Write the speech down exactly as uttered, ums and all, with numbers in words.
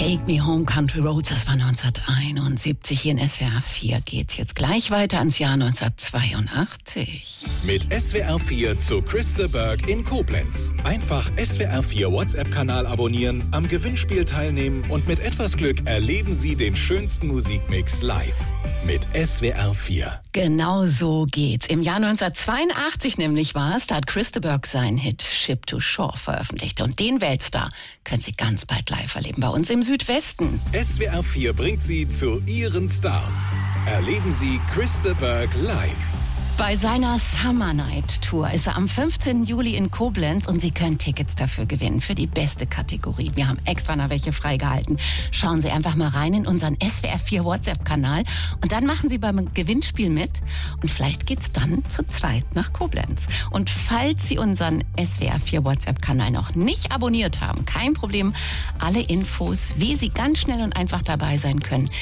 Take Me Home Country Roads, das war neunzehnhunderteinundsiebzig. Hier in S W R vier geht's jetzt gleich weiter ans Jahr neunzehnhundertzweiundachtzig. Mit S W R vier zu Christeberg in Koblenz. Einfach S W R vier WhatsApp-Kanal abonnieren, am Gewinnspiel teilnehmen und mit etwas Glück erleben Sie den schönsten Musikmix live. Mit S W R vier. Genau so geht's. Im Jahr neunzehnhundertzweiundachtzig nämlich war es, da hat Christeberg seinen Hit Ship to Shore veröffentlicht. Und den Weltstar können Sie ganz bald live erleben bei uns im Südwesten. S W R vier bringt Sie zu Ihren Stars. Erleben Sie Christeberg live. Bei seiner Summer Night Tour ist er am fünfzehnten Juli in Koblenz und Sie können Tickets dafür gewinnen, für die beste Kategorie. Wir haben extra noch welche freigehalten. Schauen Sie einfach mal rein in unseren S W R vier WhatsApp-Kanal und dann machen Sie beim Gewinnspiel mit und vielleicht geht's dann zu zweit nach Koblenz. Und falls Sie unseren S W R vier WhatsApp-Kanal noch nicht abonniert haben, kein Problem, alle Infos, wie Sie ganz schnell und einfach dabei sein können,